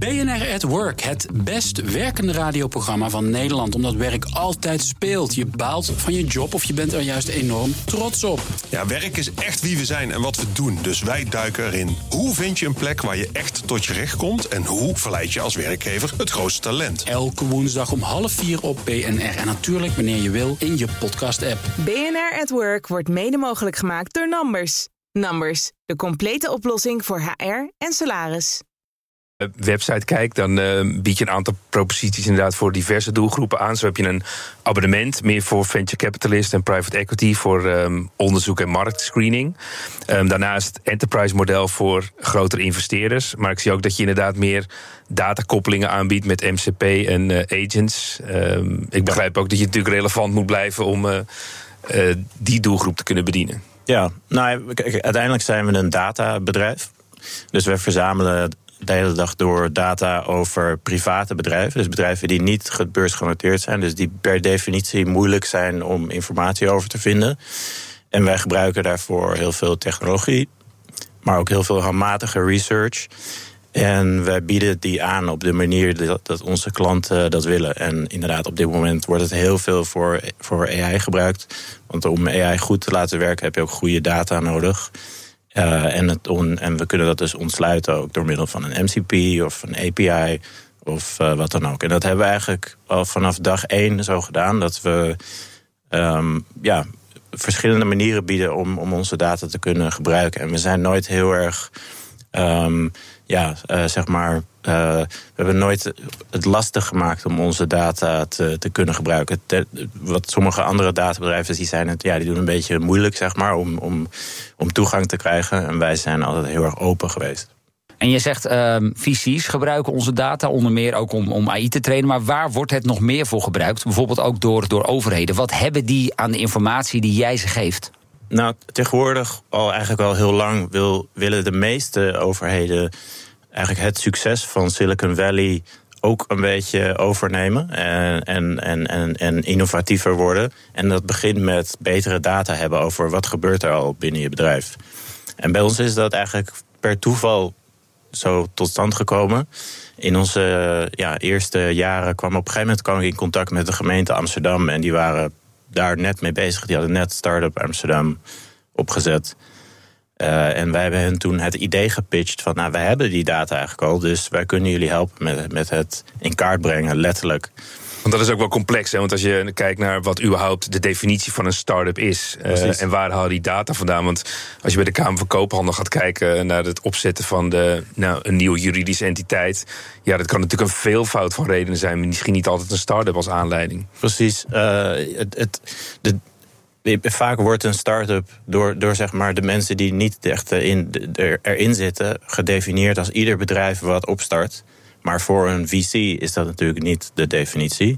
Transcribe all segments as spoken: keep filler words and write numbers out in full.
N R at Work, het best werkende radioprogramma van Nederland. Omdat werk altijd speelt. Je baalt van je job of je bent er juist enorm trots op. Ja, werk is echt wie we zijn en wat we doen. Dus wij duiken erin. Hoe vind je een plek waar je echt tot je recht komt? En hoe verleid je als werkgever het grootste talent? Elke woensdag om half vier op B N R. En natuurlijk wanneer je wil in je podcast-app. B N R at Work wordt mede mogelijk gemaakt door Numbers. Numbers, de complete oplossing voor H R en salaris. Website kijkt, dan uh, bied je een aantal proposities inderdaad voor diverse doelgroepen aan. Zo heb je een abonnement, meer voor venture capitalist en private equity, voor um, onderzoek en marktscreening. Um, daarnaast het enterprise model voor grotere investeerders. Maar ik zie ook dat je inderdaad meer datakoppelingen aanbiedt met M C P en uh, agents. Um, ik begrijp ook dat je natuurlijk relevant moet blijven om uh, uh, die doelgroep te kunnen bedienen. Ja, nou, kijk, uiteindelijk zijn we een databedrijf. Dus we verzamelen de hele dag door data over private bedrijven. Dus bedrijven die niet beursgenoteerd zijn. Dus die per definitie moeilijk zijn om informatie over te vinden. En wij gebruiken daarvoor heel veel technologie. Maar ook heel veel handmatige research. En wij bieden die aan op de manier dat, dat onze klanten dat willen. En inderdaad, op dit moment wordt het heel veel voor, voor A I gebruikt. Want om A I goed te laten werken heb je ook goede data nodig. Uh, en, het on, en we kunnen dat dus ontsluiten ook door middel van een M C P of een A P I of uh, wat dan ook. En dat hebben we eigenlijk al vanaf dag één zo gedaan. Dat we um, ja, verschillende manieren bieden om, om onze data te kunnen gebruiken. En we zijn nooit heel erg, um, ja, uh, zeg maar, uh, we hebben nooit het lastig gemaakt om onze data te, te kunnen gebruiken. Te, wat sommige andere databedrijven die zijn het, ja, die doen een beetje moeilijk, zeg maar, om, om, om toegang te krijgen. En wij zijn altijd heel erg open geweest. En je zegt, uh, V C's gebruiken onze data onder meer ook om, om A I te trainen. Maar waar wordt het nog meer voor gebruikt? Bijvoorbeeld ook door, door overheden. Wat hebben die aan de informatie die jij ze geeft? Nou, tegenwoordig al eigenlijk al heel lang wil, willen de meeste overheden eigenlijk het succes van Silicon Valley ook een beetje overnemen en, en, en, en, en innovatiever worden. En dat begint met betere data hebben over wat gebeurt er al binnen je bedrijf. En bij ons is dat eigenlijk per toeval zo tot stand gekomen. In onze ja, eerste jaren kwam op een gegeven moment kwam ik in contact met de gemeente Amsterdam. En die waren daar net mee bezig. Die hadden net Startup Amsterdam opgezet. Uh, en wij hebben hen toen het idee gepitcht van, nou, wij hebben die data eigenlijk al, dus wij kunnen jullie helpen met, met het in kaart brengen, letterlijk. Want dat is ook wel complex, hè? Want als je kijkt naar wat überhaupt de definitie van een start-up is, uh, en waar haal die data vandaan? Want als je bij de Kamer van Koophandel gaat kijken naar het opzetten van de, nou, een nieuwe juridische entiteit, ja, dat kan natuurlijk een veelvoud van redenen zijn, misschien niet altijd een start-up als aanleiding. Precies. Uh, het, het, de, Vaak wordt een start-up door, door zeg maar de mensen die niet echt in, er, erin zitten gedefinieerd als ieder bedrijf wat opstart. Maar voor een V C is dat natuurlijk niet de definitie.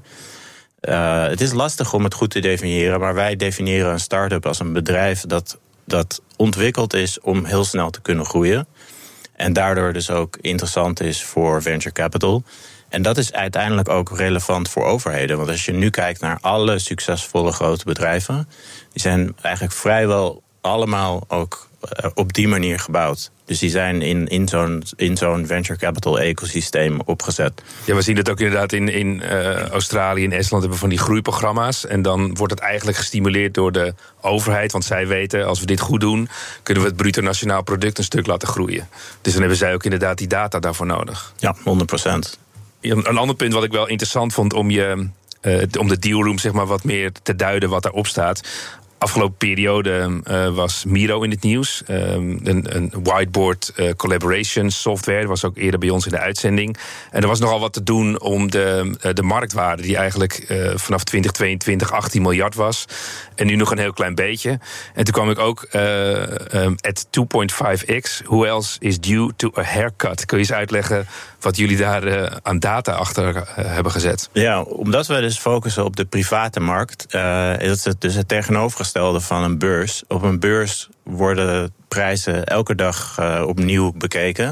Uh, het is lastig om het goed te definiëren, maar wij definiëren een start-up als een bedrijf dat, dat ontwikkeld is om heel snel te kunnen groeien. En daardoor dus ook interessant is voor venture capital. En dat is uiteindelijk ook relevant voor overheden. Want als je nu kijkt naar alle succesvolle grote bedrijven, die zijn eigenlijk vrijwel allemaal ook op die manier gebouwd. Dus die zijn in, in zo'n, in zo'n venture capital ecosysteem opgezet. Ja, we zien het ook inderdaad in, in uh, Australië en Estland hebben we van die groeiprogramma's. En dan wordt het eigenlijk gestimuleerd door de overheid. Want zij weten, als we dit goed doen, kunnen we het bruto nationaal product een stuk laten groeien. Dus dan hebben zij ook inderdaad die data daarvoor nodig. Ja, honderd procent. Een ander punt wat ik wel interessant vond om, je, uh, om de dealroom zeg maar, wat meer te duiden wat daarop staat. Afgelopen periode uh, was Miro in het nieuws. Um, een, een whiteboard uh, collaboration software. Dat was ook eerder bij ons in de uitzending. En er was nogal wat te doen om de, uh, de marktwaarde, die eigenlijk uh, vanaf twintig tweeëntwintig achttien miljard was. En nu nog een heel klein beetje. En toen kwam ik ook uh, um, at two point five x. Who else is due to a haircut? Kun je eens uitleggen wat jullie daar uh, aan data achter uh, hebben gezet? Ja, omdat we dus focussen op de private markt, uh, is het dus het tegenovergestelde van een beurs. Op een beurs worden prijzen elke dag uh, opnieuw bekeken.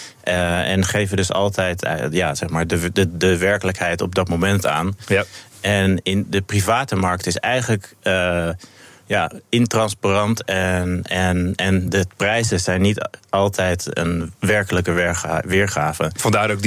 Uh, en geven dus altijd uh, ja, zeg maar de, de, de werkelijkheid op dat moment aan. Ja. En in de private markt is eigenlijk uh, ja, intransparant en, en, en de prijzen zijn niet altijd een werkelijke weerga- weergave. Vandaar ook